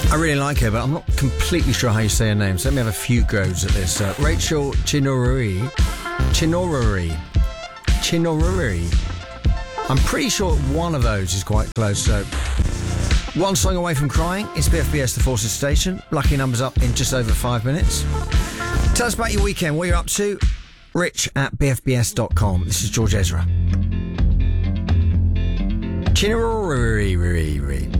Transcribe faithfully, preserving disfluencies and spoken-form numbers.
I really like her, but I'm not completely sure how you say her name, so let me have a few goes at this. Uh, Rachel Chinoruri. Chinoruri. Chinoruri. I'm pretty sure one of those is quite close, so... One song away from crying. It's B F B S, the Forces Station. Lucky numbers up in just over five minutes. Tell us about your weekend, what you're up to. Rich at b f b s dot com. This is George Ezra. Chinoruri.